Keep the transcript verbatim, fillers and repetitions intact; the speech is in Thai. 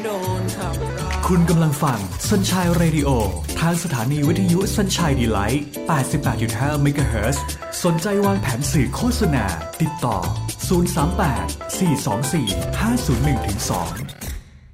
โดนทำร้ายคุณกำลังฟัง Sunshine Radio ทางสถานีวิทยุ Sunshine Delight แปดสิบแปดจุดห้า เมกะเฮิรตซ์ สนใจวางแผนสื่อโฆษณาติดต่อศูนย์ สาม แปด สี่ สอง สี่ ห้า ศูนย์ หนึ่ง สอง